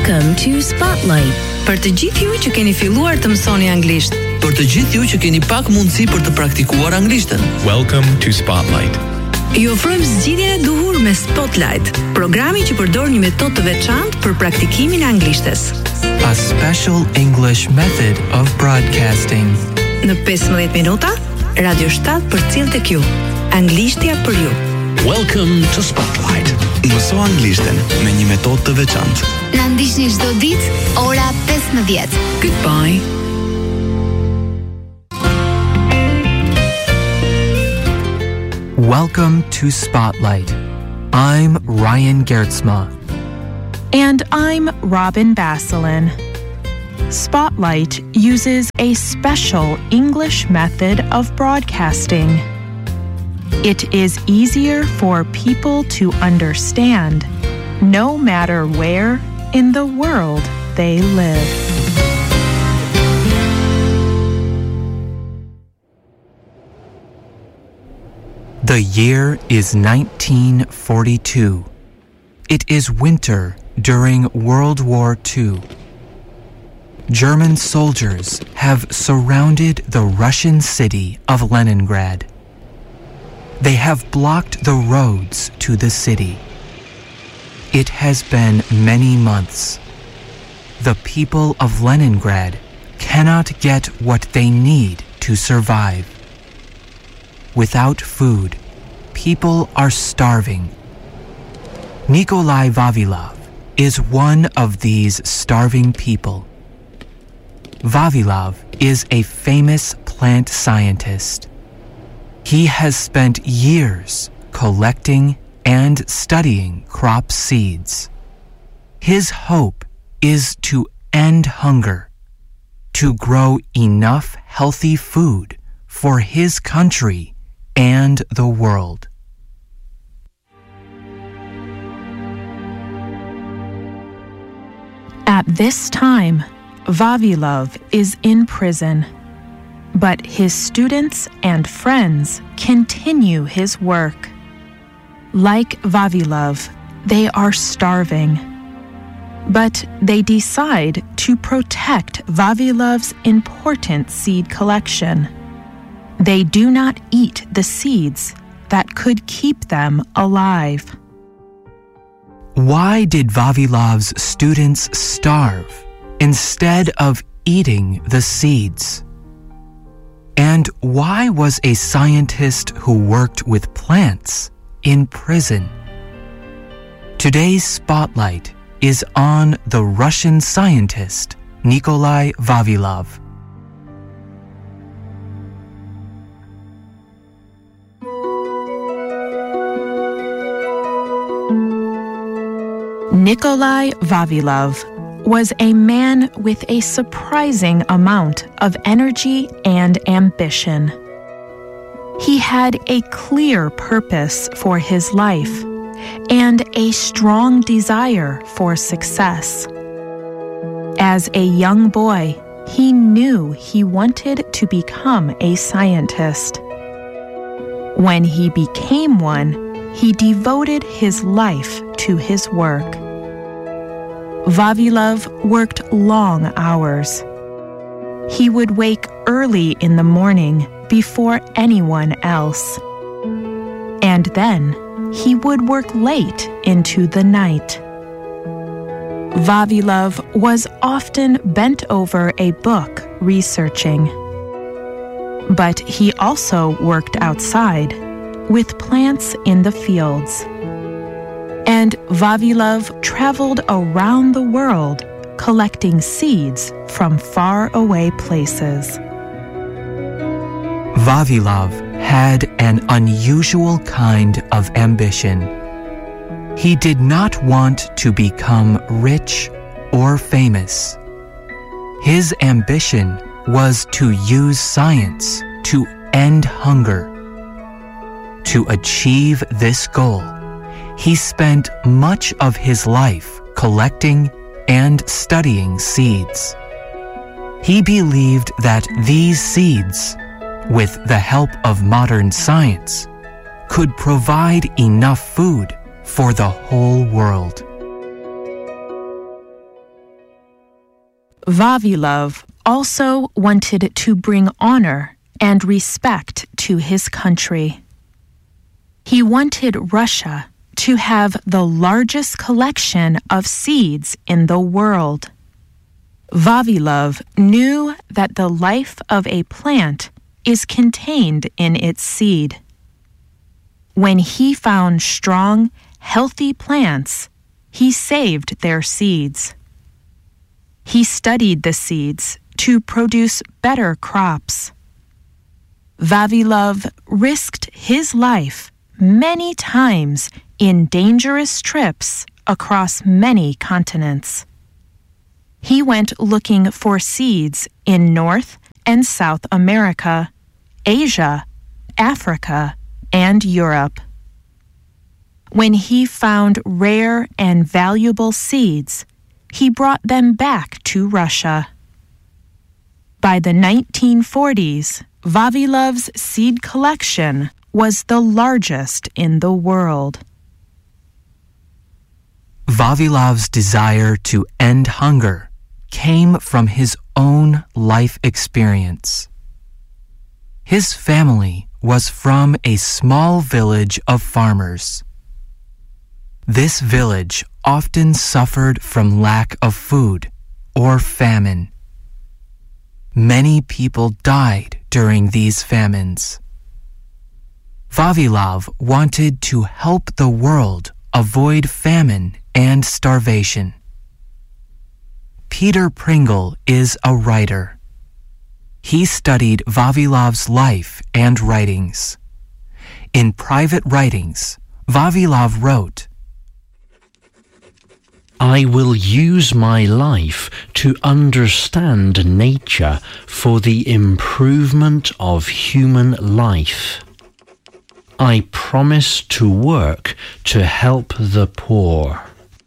Welcome to Spotlight. Për të gjithë ju që keni filluar të mësoni anglisht. Për të gjithë ju që keni pak mundësi për të praktikuar anglishtën. Welcome to Spotlight. Ju ofrojmë zgjidhjen e duhur me Spotlight, programi që përdor një metodë të veçantë për praktikimin e anglishtes. A special English method of broadcasting. Në 15 minuta, Radio 7 përcjell tek ju. Anglishtja për ju. Welcome to Spotlight. Mëso anglishten me një metodë të veçantë. Na ndiqni çdo ditë ora 15. Goodbye. Welcome to Spotlight. I'm Ryan Gertzma. And I'm Robin Basselin. Spotlight uses a special English method of broadcasting. It is easier for people to understand, no matter where in the world they live. The year is 1942. It is winter during World War II. German soldiers have surrounded the Russian city of Leningrad. They have blocked the roads to the city. It has been many months. The people of Leningrad cannot get what they need to survive. Without food, people are starving. Nikolai Vavilov is one of these starving people. Vavilov is a famous plant scientist. He has spent years collecting and studying crop seeds. His hope is to end hunger, to grow enough healthy food for his country and the world. At this time, Vavilov is in prison, but his students and friends continue his work. Like Vavilov, they are starving, but they decide to protect Vavilov's important seed collection. They do not eat the seeds that could keep them alive. Why did Vavilov's students starve instead of eating the seeds? And why was a scientist who worked with plants in prison? Today's spotlight is on the Russian scientist Nikolai Vavilov. Nikolai Vavilov was a man with a surprising amount of energy and ambition. He had a clear purpose for his life and a strong desire for success. As a young boy, he knew he wanted to become a scientist. When he became one, he devoted his life to his work. Vavilov worked long hours. He would wake early in the morning before anyone else. And then he would work late into the night. Vavilov was often bent over a book researching. But he also worked outside with plants in the fields. And Vavilov traveled around the world collecting seeds from faraway places. Vavilov had an unusual kind of ambition. He did not want to become rich or famous. His ambition was to use science to end hunger. To achieve this goal, he spent much of his life collecting and studying seeds. He believed that these seeds, with the help of modern science, could provide enough food for the whole world. Vavilov also wanted to bring honor and respect to his country. He wanted Russia to have the largest collection of seeds in the world. Vavilov knew that the life of a plant is contained in its seed. When he found strong, healthy plants, he saved their seeds. He studied the seeds to produce better crops. Vavilov risked his life many times in dangerous trips across many continents. He went looking for seeds in North and South America, Asia, Africa, and Europe. When he found rare and valuable seeds, he brought them back to Russia. By the 1940s, Vavilov's seed collection was the largest in the world. Vavilov's desire to end hunger came from his own life experience. His family was from a small village of farmers. This village often suffered from lack of food or famine. Many people died during these famines. Vavilov wanted to help the world avoid famine and starvation. Peter Pringle is a writer. He studied Vavilov's life and writings. In private writings, Vavilov wrote, I will use my life to understand nature for the improvement of human life. I promise to work to help the poor.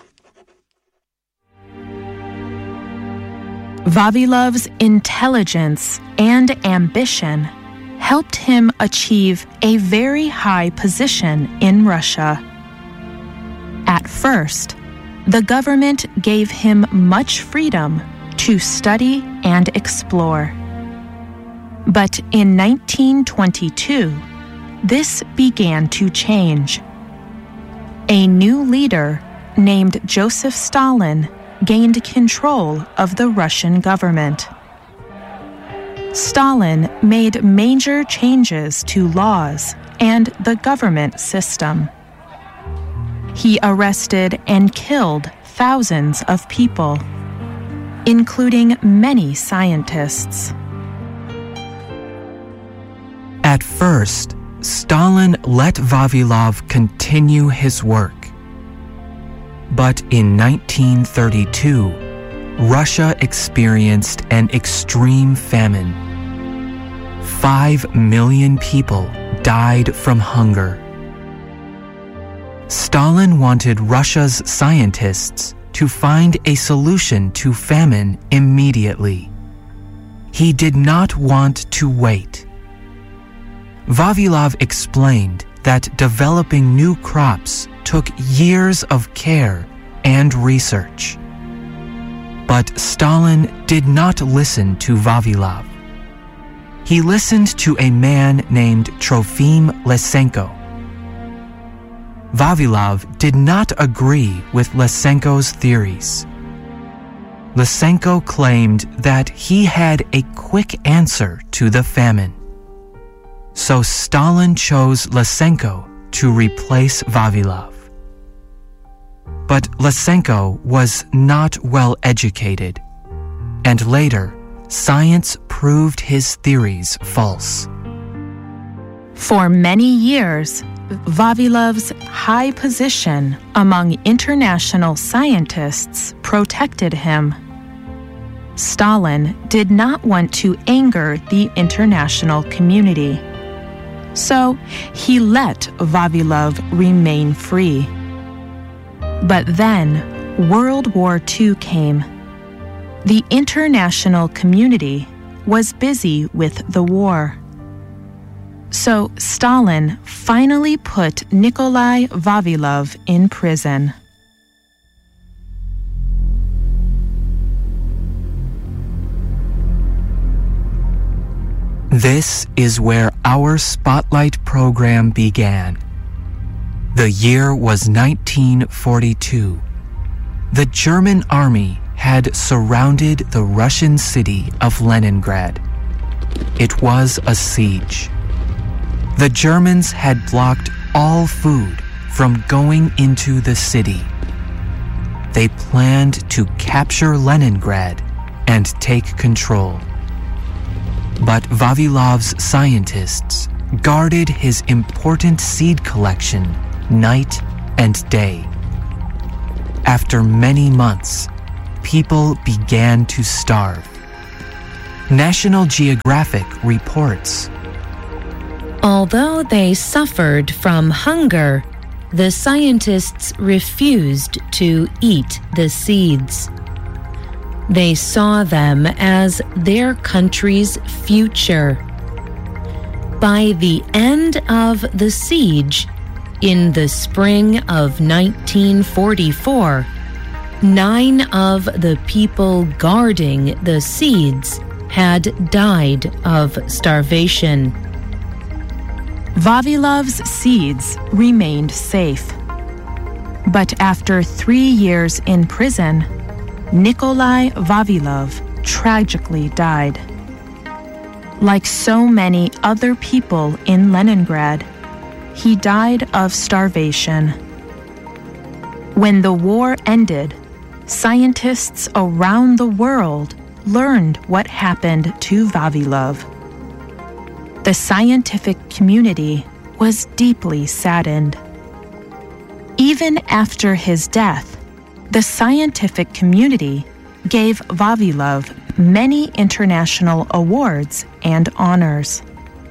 Vavilov's intelligence and ambition helped him achieve a very high position in Russia. At first, the government gave him much freedom to study and explore. But in 1922, this began to change. A new leader named Joseph Stalin gained control of the Russian government. Stalin made major changes to laws and the government system. He arrested and killed thousands of people, including many scientists. At first, Stalin let Vavilov continue his work. But in 1932, Russia experienced an extreme famine. 5 million people died from hunger. Stalin wanted Russia's scientists to find a solution to famine immediately. He did not want to wait. Vavilov explained that developing new crops took years of care and research. But Stalin did not listen to Vavilov. He listened to a man named Trofim Lysenko. Vavilov did not agree with Lysenko's theories. Lysenko claimed that he had a quick answer to the famine. So Stalin chose Lysenko to replace Vavilov. But Lysenko was not well educated, and later, science proved his theories false. For many years, Vavilov's high position among international scientists protected him. Stalin did not want to anger the international community, so he let Vavilov remain free. But then World War II came. The international community was busy with the war. So Stalin finally put Nikolai Vavilov in prison. This is where our Spotlight program began. The year was 1942. The German army had surrounded the Russian city of Leningrad. It was a siege. The Germans had blocked all food from going into the city. They planned to capture Leningrad and take control. But Vavilov's scientists guarded his important seed collection night and day. After many months, people began to starve. National Geographic reports, although they suffered from hunger, the scientists refused to eat the seeds. They saw them as their country's future. By the end of the siege, in the spring of 1944, 9 of the people guarding the seeds had died of starvation. Vavilov's seeds remained safe. But after 3 years in prison, Nikolai Vavilov tragically died. Like so many other people in Leningrad, he died of starvation. When the war ended, scientists around the world learned what happened to Vavilov. The scientific community was deeply saddened. Even after his death, the scientific community gave Vavilov many international awards and honors.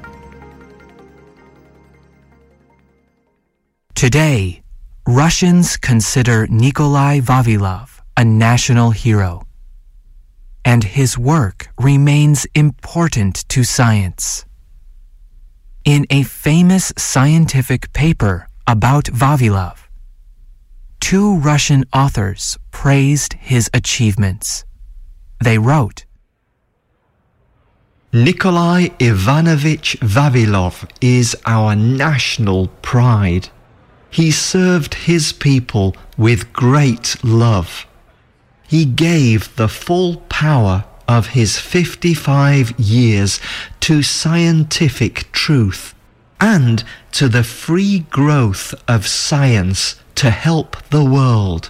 Today, Russians consider Nikolai Vavilov a national hero, and his work remains important to science. In a famous scientific paper about Vavilov, 2 Russian authors praised his achievements. They wrote, Nikolai Ivanovich Vavilov is our national pride. He served his people with great love. He gave the full power of his 55 years to scientific truth and to the free growth of science to help the world.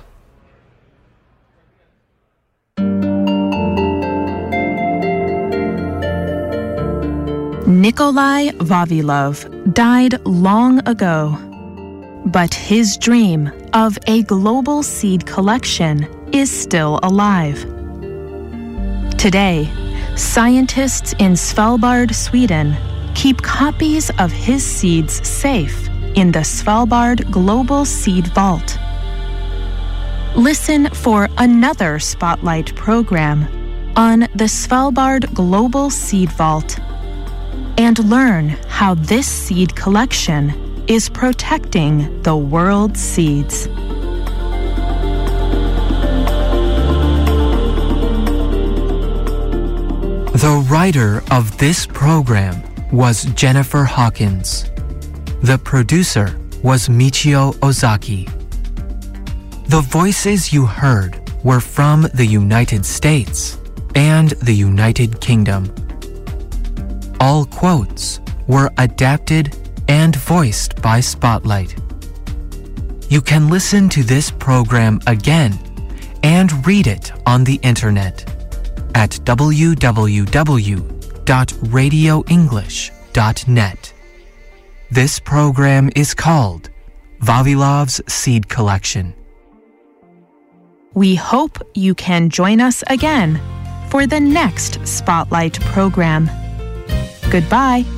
Nikolai Vavilov died long ago, but his dream of a global seed collection is still alive. Today, scientists in Svalbard, Sweden, keep copies of his seeds safe in the Svalbard Global Seed Vault. Listen for another Spotlight program on the Svalbard Global Seed Vault and learn how this seed collection is protecting the world's seeds. The writer of this program was Jennifer Hawkins. The producer was Michio Ozaki. The voices you heard were from the United States and the United Kingdom. All quotes were adapted and voiced by Spotlight. You can listen to this program again and read it on the internet at www.radioenglish.net. This program is called Vavilov's Seed Collection. We hope you can join us again for the next Spotlight program. Goodbye.